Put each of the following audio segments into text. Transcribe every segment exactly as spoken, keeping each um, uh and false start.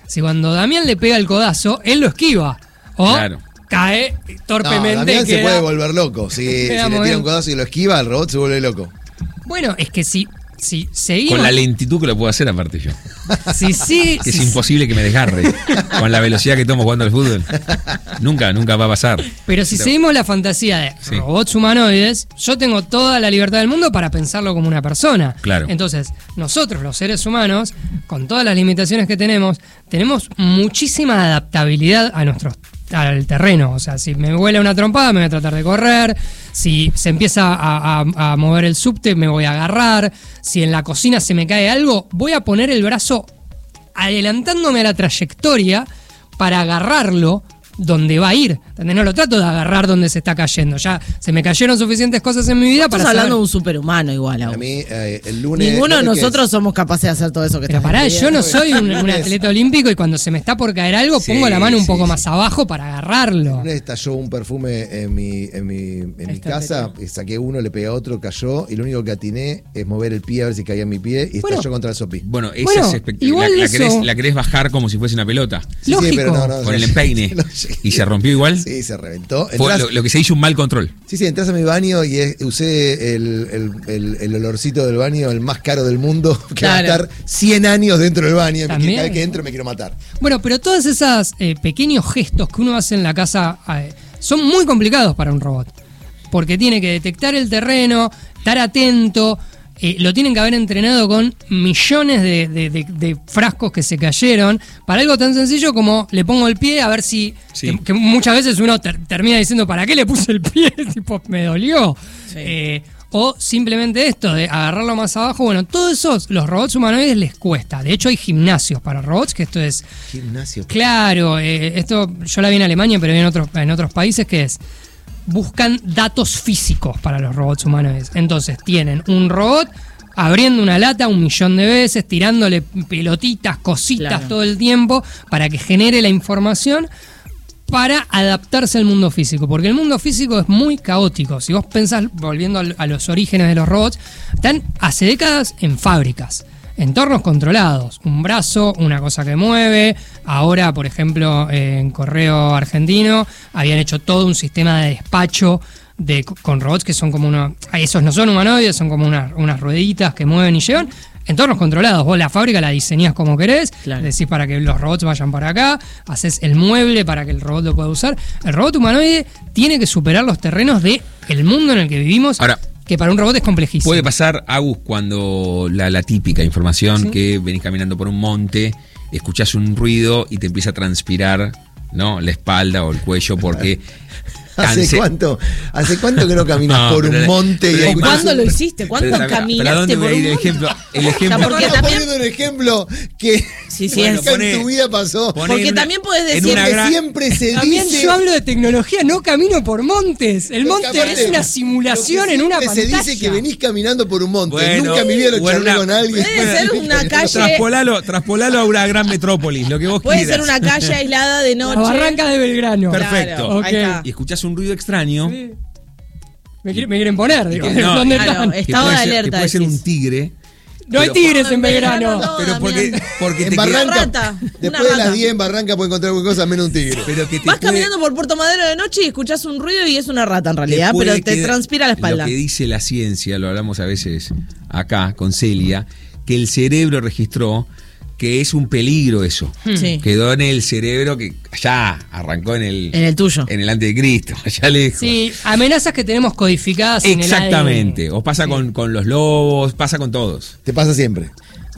si cuando Damián le pega el codazo, él lo esquiva. O claro. cae torpemente. No, Damián queda, se puede volver loco. Si, si le tira un codazo y lo esquiva, el robot se vuelve loco. Bueno, es que si, si seguimos... Con la lentitud que lo puedo hacer aparte yo. Si sigue, es si imposible que me desgarre. Con la velocidad que tomo jugando al fútbol. Nunca, nunca va a pasar. Pero si seguimos la fantasía de sí. robots humanoides, yo tengo toda la libertad del mundo para pensarlo como una persona. Claro. Entonces, nosotros, los seres humanos, con todas las limitaciones que tenemos, tenemos muchísima adaptabilidad a nuestros al terreno. O sea, si me vuela una trompada, me voy a tratar de correr. Si se empieza a, a, a mover el subte, me voy a agarrar. Si en la cocina se me cae algo, voy a poner el brazo adelantándome a la trayectoria para agarrarlo donde va a ir. ¿Entendés? No lo trato de agarrar donde se está cayendo. Ya se me cayeron suficientes cosas en mi vida Estás para hablando saber. de un superhumano igual. A mí, eh, el lunes... Ninguno de ¿no? nosotros es? somos capaces de hacer todo eso que Pero estás pará, pidiendo. yo no soy un, un atleta olímpico y cuando se me está por caer algo, Sí, pongo la mano un sí, poco sí. más abajo para agarrarlo. Una vez estalló un perfume en mi, en mi, en mi Está casa, y saqué uno, le pegué a otro, cayó, y lo único que atiné es mover el pie a ver si caía en mi pie, y Bueno, estalló contra el sopí. Bueno, esa Bueno, es espectacular. igual La, la, eso- querés, la querés bajar como si fuese una pelota. Sí, Lógico. sí, pero no, no, Con el no, empeine. no llegué. ¿Y se rompió igual? Sí, se reventó. Fue Entrás- lo, lo que se hizo un mal control. Sí, sí, entras a mi baño y es- usé el, el, el, el olorcito del baño, el más caro del mundo, que Claro. va a estar cien años dentro del baño. También. Cada vez que entro me quiero matar. Bueno, pero todos esos eh, pequeños gestos que uno hace en la casa eh, son muy complicados para un robot. Porque tiene que detectar el terreno, estar atento, eh, lo tienen que haber entrenado con millones de, de- de- de frascos que se cayeron, para algo tan sencillo como le pongo el pie a ver si... Sí. Que, que muchas veces uno ter- termina diciendo, ¿para qué le puse el pie? Tipo, me dolió. Sí. Eh, o simplemente esto de agarrarlo más abajo. Bueno, todos esos, los robots humanoides les cuesta. De hecho, hay gimnasios para robots, que esto es... Gimnasio. Claro, eh, esto yo la vi en Alemania, pero vi en otros, en otros países, que es, buscan datos físicos para los robots humanoides. Entonces tienen un robot abriendo una lata un millón de veces, tirándole pelotitas, cositas Claro. todo el tiempo, para que genere la información para adaptarse al mundo físico, porque el mundo físico es muy caótico. Si vos pensás, volviendo al- a los orígenes de los robots, están hace décadas en fábricas, entornos controlados, un brazo, una cosa que mueve. Ahora, por ejemplo, eh, en Correo Argentino habían hecho todo un sistema de despacho de, con robots que son como una... Esos no son humanoides, son como una- unas rueditas que mueven y llevan. Entornos controlados, vos la fábrica la diseñás como querés, Claro. decís para que los robots vayan para acá, haces el mueble para que el robot lo pueda usar. El robot humanoide tiene que superar los terrenos de el mundo en el que vivimos, Ahora, que para un robot es complejísimo. puede pasar, Agus, cuando la, la típica información Sí. que venís caminando por un monte, escuchás un ruido y te empieza a transpirar, ¿no? La espalda o el cuello porque... ¿Hace canse- cuánto, ¿Hace cuánto que no caminas No, por pero un la- monte? pero y la escuchás imagen- ¿Cuándo lo un- hiciste? ¿Cuándo Pero, ¿pero a caminaste dónde voy por a ir un el monte? ejemplo? El O ejemplo sea, porque Estamos también- poniendo un ejemplo que, Sí, sí, Bueno, es- que pone- en tu vida pasó. pone Porque en una- también podés en decir una que gra- Siempre se También dice... yo hablo de tecnología, no camino por montes. El Lo monte que aparte, es una lo simulación que en una siempre pantalla. se dice que venís caminando por un monte. Bueno, Nunca en mi vida lo bueno, charlé una- con alguien. Puede ser una calle- Traspolalo, traspolalo a una gran metrópolis, lo que vos puede quieras. ser una calle aislada de La noche. barranca de Belgrano. Perfecto. Claro, ahí Ok. está. Y escuchás un ruido extraño. Sí. Me, quiere- me quieren poner, digo, que no, ¿dónde claro, están? es- Que Estado puede de ser- alerta, Que puede ser decís. un tigre. No hay pero- tigres en Belgrano. No, Pero porque, Damián. porque En te Barranca, Una rata, una después de las rata. diez en Barranca puede encontrar cualquier cosa menos un tigre. queda- pero que te Vas puede- caminando por Puerto Madero de noche y escuchás un ruido y es una rata en te realidad, puede pero te quedar- transpira la espalda. Lo que dice la ciencia, lo hablamos a veces acá con Celia, que el cerebro registró que es un peligro eso. Sí. Quedó en el cerebro que ya arrancó en el, En el tuyo. en el antecristo, allá lejos. Sí, amenazas que tenemos codificadas en el Exactamente. A D N. O pasa Sí. con, con los lobos, pasa con todos. Te pasa siempre.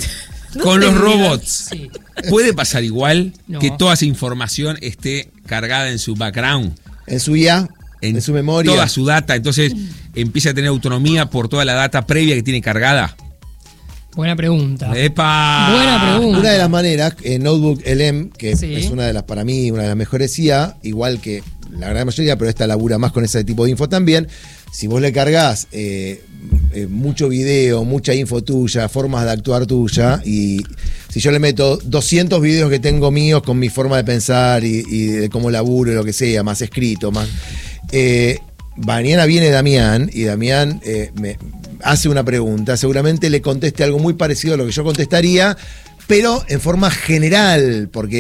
No con los tengo idea. robots. Sí. ¿Puede pasar igual No. que toda esa información esté cargada en su background? En su I A, en, su memoria. Toda su data, entonces empieza a tener autonomía por toda la data previa que tiene cargada. Buena pregunta. ¡Epa! Buena pregunta. Una de las maneras, eh, Notebook L M, que Sí. es una de las, para mí, una de las mejores I A, igual que la gran mayoría, pero esta labura más con ese tipo de info también. Si vos le cargas eh, eh, mucho video, mucha info tuya, formas de actuar tuya, y si yo le meto doscientos videos que tengo míos con mi forma de pensar y, y de cómo laburo y lo que sea, más escrito, más. Eh, mañana viene Damián y Damián eh, me hace una pregunta, seguramente le conteste algo muy parecido a lo que yo contestaría, pero en forma general, porque